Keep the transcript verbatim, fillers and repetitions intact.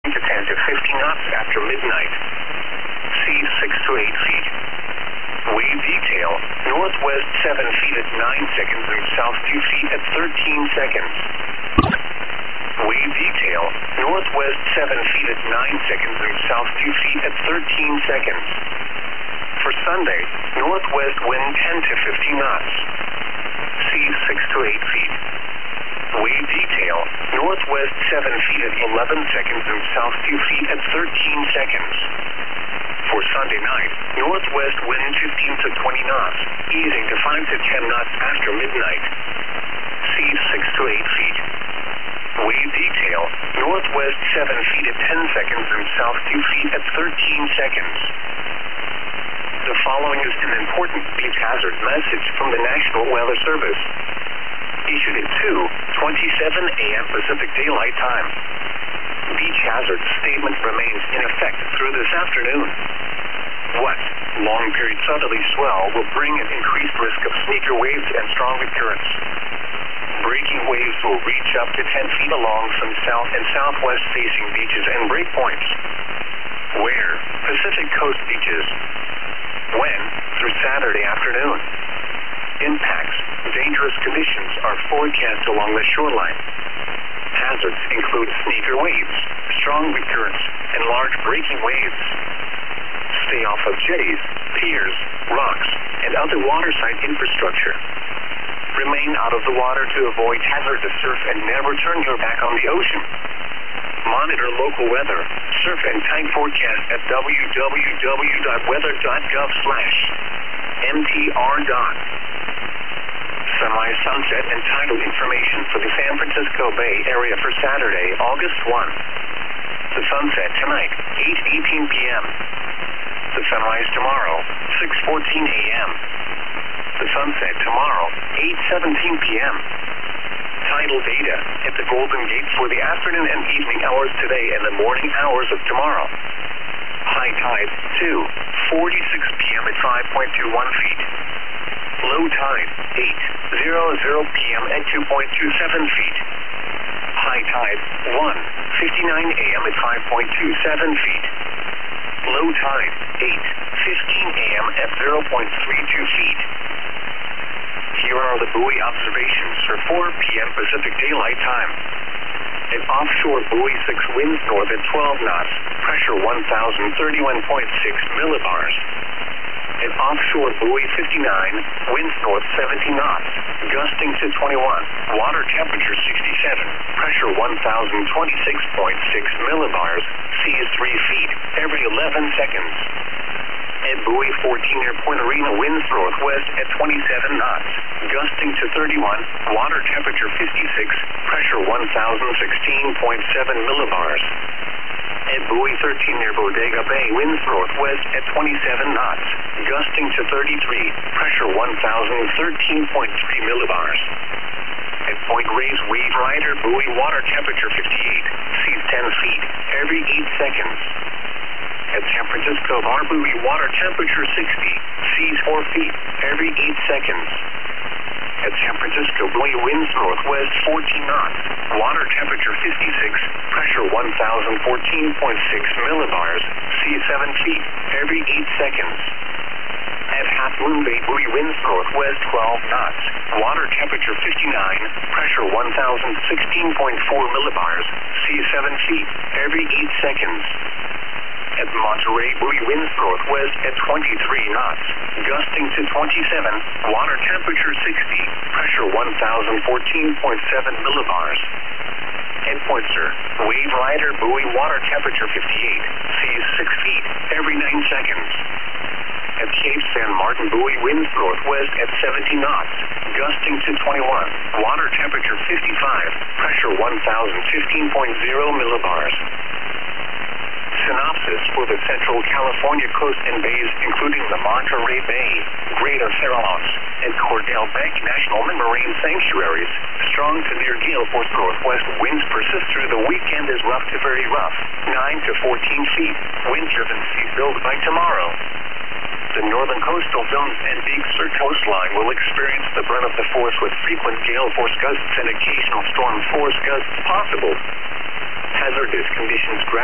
to ten to fifteen knots after midnight. Seas six to eight feet. Wave detail, northwest seven feet at nine seconds and south two feet at thirteen seconds. Wave detail, northwest seven feet at nine seconds and south two feet at thirteen seconds. For Sunday, northwest wind ten to fifteen knots. Seas six to eight feet. Wave detail, northwest seven feet at eleven seconds and south two feet at thirteen seconds. For Sunday night, northwest wind fifteen to twenty knots, easing to five to ten knots after midnight. Seas six to eight feet. Wave detail, northwest seven feet at ten seconds and south two feet at thirteen seconds. The following is an important beach hazard message from the National Weather Service. Issued at two twenty-seven a m Pacific Daylight Time. Beach hazard statement remains in effect through this afternoon. What? Long-period southerly swell will bring an increased risk of sneaker waves and strong currents. Breaking waves will reach up to ten feet along some south and southwest facing beaches and breakpoints. Where? Pacific Coast beaches. When? Through Saturday afternoon. Impacts. Dangerous conditions are forecast along the shoreline. Hazards include sneaker waves, strong currents, and large breaking waves. Stay off of jetties, piers, rocks, and other waterside infrastructure. Remain out of the water to avoid hazardous surf and never turn your back on the ocean. Monitor local weather, surf and tide forecast at w w w dot weather dot gov slash m t r dot. Sunrise, sunset, and tidal information for the San Francisco Bay Area for Saturday, August first. The sunset tonight, eight eighteen p m The sunrise tomorrow, six fourteen a m The sunset tomorrow, eight seventeen p m Tidal data at the Golden Gate for the afternoon and evening hours today and the morning hours of tomorrow. High tide, two forty-six p m at five point two one feet. Low tide, eight hundred p m at two point two seven feet. High tide, one fifty-nine a m at five point two seven feet. Low tide, eight fifteen a m at zero point three two feet. Here are the buoy observations for four p m Pacific Daylight Time. At offshore buoy six winds north at twelve knots, pressure one thousand thirty-one point six millibars. At offshore buoy fifty-nine, winds north seventy knots, gusting to twenty-one, water temperature sixty-seven, pressure one thousand twenty-six point six millibars, seas three feet every eleven seconds. At buoy fourteen near Point Arena, winds northwest at twenty-seven knots, gusting to thirty-one, water temperature fifty-six, pressure one thousand sixteen point seven millibars. At buoy thirteen near Bodega Bay, winds northwest at twenty-seven knots, gusting to thirty-three, pressure one thousand thirteen point three millibars. At Point Reyes, Wave Rider, buoy water temperature fifty-eight, seas ten feet every eight seconds. At San Francisco Bar, buoy water temperature sixty, seas four feet every eight seconds. At San Francisco buoy, winds northwest fourteen knots, water temperature fifty-six, pressure one thousand fourteen point six millibars, seas seven feet every eight seconds. At Half Moon Bay, buoy, winds northwest twelve knots, water temperature fifty-nine, pressure one thousand sixteen point four millibars, seas seven feet every eight seconds. At Monterey, buoy, winds northwest at twenty-three knots, gusting to twenty-seven, water temperature sixty, pressure one thousand fourteen point seven millibars. At Pointster, Wave Rider, buoy, water temperature fifty-eight, seas six feet every nine seconds. At Cape San Martin, buoy, winds northwest at seventy knots, gusting to twenty-one, water temperature fifty-five, pressure one thousand fifteen point zero millibars. Synopsis for the Central California coast and bays, including the Monterey Bay, Greater Farallones, and Cordell Bank National Marine Sanctuaries. Strong to near gale force northwest winds persist through the weekend as rough to very rough, nine to fourteen feet, wind-driven seas build by tomorrow. The northern coastal zones and Big Sur coastline will experience the brunt of the force with frequent gale force gusts and occasional storm force gusts possible. Hazardous conditions